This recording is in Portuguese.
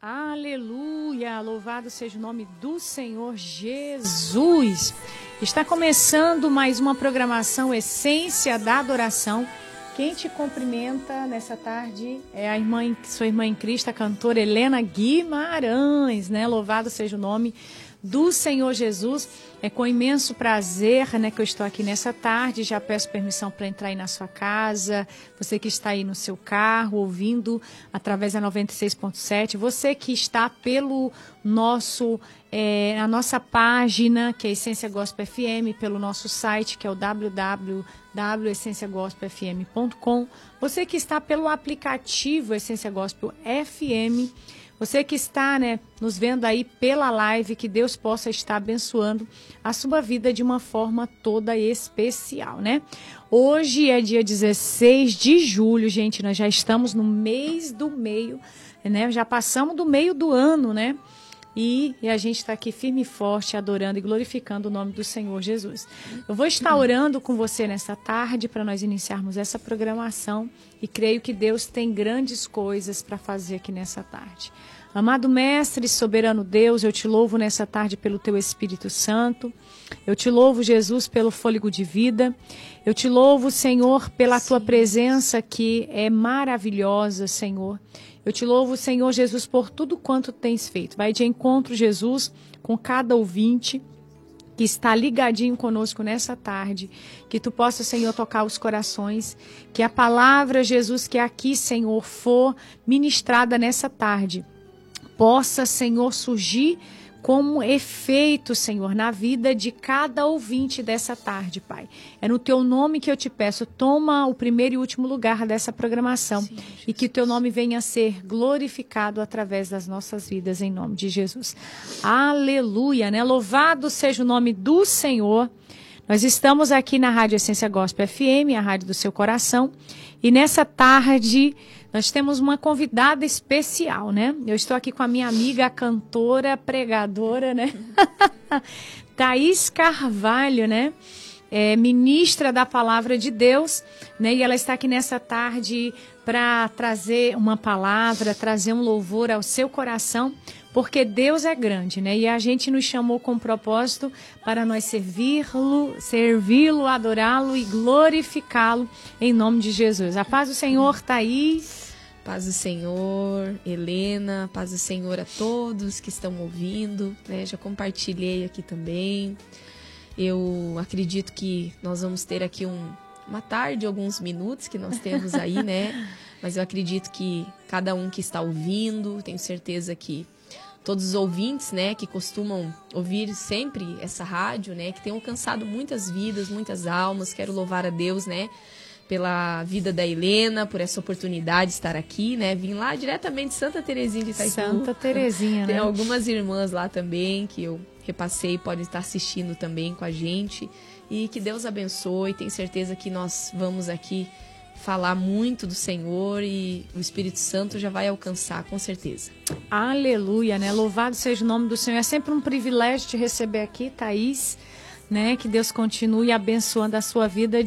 Aleluia, louvado seja o nome do Senhor Jesus. Está começando mais uma programação Essência da Adoração. Quem te cumprimenta nessa tarde é a irmã, sua irmã em Cristo, a cantora Helena Guimarães, né? Louvado seja o nome do Senhor Jesus. É com imenso prazer, né, que eu estou aqui nessa tarde. Já peço permissão para entrar aí na sua casa, você que está aí no seu carro, ouvindo através da 96.7, você que está pelo nosso, a nossa página, que é Essência Gospel FM, pelo nosso site, que é o www.essenciagospelfm.com, você que está pelo aplicativo Essência Gospel FM, você que está, né, nos vendo aí pela live, que Deus possa estar abençoando a sua vida de uma forma toda especial, né? Hoje é dia 16 de julho, gente, nós já estamos no mês do meio, né? Já passamos do meio do ano, né? E a gente está aqui firme e forte, adorando e glorificando o nome do Senhor Jesus. Eu vou estar orando com você nessa tarde para nós iniciarmos essa programação e creio que Deus tem grandes coisas para fazer aqui nessa tarde. Amado Mestre, soberano Deus, eu te louvo nessa tarde pelo teu Espírito Santo. Eu te louvo, Jesus, pelo fôlego de vida. Eu te louvo, Senhor, pela tua presença que é maravilhosa, Senhor. Eu te louvo, Senhor Jesus, por tudo quanto tens feito. Vai de encontro, Jesus, com cada ouvinte que está ligadinho conosco nessa tarde. Que tu possa, Senhor, tocar os corações. Que a palavra, Jesus, que aqui, Senhor, for ministrada nessa tarde, possa, Senhor, surgir como efeito, Senhor, na vida de cada ouvinte dessa tarde, Pai. É no teu nome que eu te peço, toma o primeiro e último lugar dessa programação. Sim, e que teu nome venha a ser glorificado através das nossas vidas, em nome de Jesus. Aleluia, né? Louvado seja o nome do Senhor. Nós estamos aqui na Rádio Essência Gospel FM, a rádio do seu coração, e nessa tarde nós temos uma convidada especial, né? Eu estou aqui com a minha amiga, a cantora, pregadora, né? Thaís Carvalho, né? Ministra da Palavra de Deus, né? E ela está aqui nessa tarde para trazer uma palavra, trazer um louvor ao seu coração, porque Deus é grande, né? E a gente nos chamou com propósito para nós servi-lo, adorá-lo e glorificá-lo em nome de Jesus. A paz do Senhor, Thaís. Paz do Senhor, Helena, paz do Senhor a todos que estão ouvindo, né? Já compartilhei aqui também. Eu acredito que nós vamos ter aqui uma tarde, alguns minutos que nós temos aí, né? Mas eu acredito que cada um que está ouvindo, tenho certeza que todos os ouvintes, né, que costumam ouvir sempre essa rádio, né, que tem alcançado muitas vidas, muitas almas. Quero louvar a Deus, né, pela vida da Helena, por essa oportunidade de estar aqui, né? Vim lá diretamente de Santa Terezinha de Itaipu. Santa Terezinha, né? Tem algumas irmãs lá também que eu repassei, podem estar assistindo também com a gente. E que Deus abençoe. Tenho certeza que nós vamos aqui falar muito do Senhor e o Espírito Santo já vai alcançar, com certeza. Aleluia, né? Louvado seja o nome do Senhor. É sempre um privilégio te receber aqui, Thaís, né? Que Deus continue abençoando a sua vida